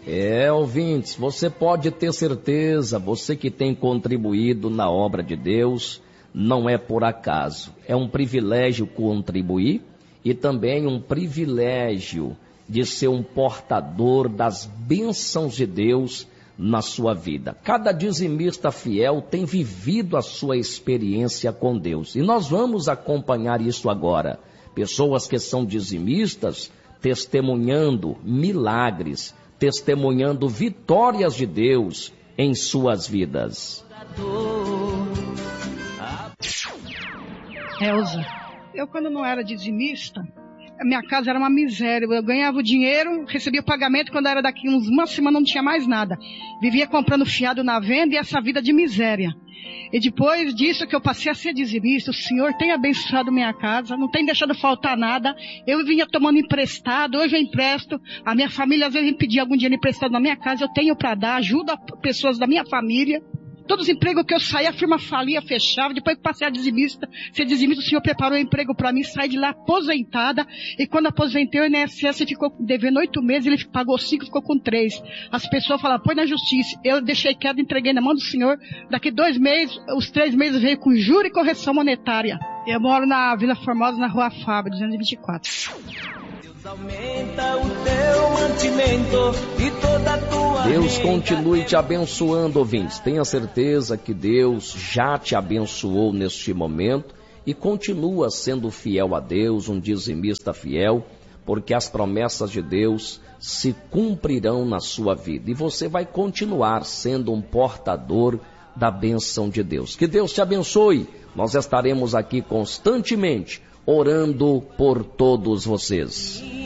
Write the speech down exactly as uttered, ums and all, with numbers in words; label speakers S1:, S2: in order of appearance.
S1: É, ouvintes, você pode ter certeza, você que tem contribuído na obra de Deus, não é por acaso. É um privilégio contribuir e também um privilégio de ser um portador das bênçãos de Deus na sua vida. Cada dizimista fiel tem vivido a sua experiência com Deus. E nós vamos acompanhar isso agora. Pessoas que são dizimistas testemunhando milagres, testemunhando vitórias de Deus em suas vidas.
S2: Elza, eu quando não era dizimista, a minha casa era uma miséria. Eu ganhava o dinheiro, recebia o pagamento, quando era daqui uns uma semana não tinha mais nada. Vivia comprando fiado na venda e essa vida de miséria. E depois disso que eu passei a ser dizimista, o Senhor tem abençoado minha casa, não tem deixado faltar nada. Eu vinha tomando emprestado, hoje eu empresto. A minha família às vezes me pedia algum dinheiro emprestado na minha casa, eu tenho para dar, ajudo a pessoas da minha família. Todos os empregos que eu saía, a firma falia, fechava. Depois que passei a dizimista, ser dizimista, o Senhor preparou um emprego para mim, saí de lá aposentada. E quando aposentei, o I N S S ficou devendo oito meses, ele pagou cinco, ficou com três. As pessoas falavam, põe na justiça. Eu deixei quieto, entreguei na mão do Senhor. Daqui dois meses, os três meses veio com juro e correção monetária. Eu moro na Vila Formosa, na Rua Fábio, duzentos e vinte e quatro.
S3: Aumenta o teu mantimento e toda a tua
S1: Deus continue te abençoando, ouvintes. Tenha certeza que Deus já te abençoou neste momento e continua sendo fiel a Deus, um dizimista fiel, porque as promessas de Deus se cumprirão na sua vida e você vai continuar sendo um portador da bênção de Deus. Que Deus te abençoe. Nós estaremos aqui constantemente orando por todos vocês.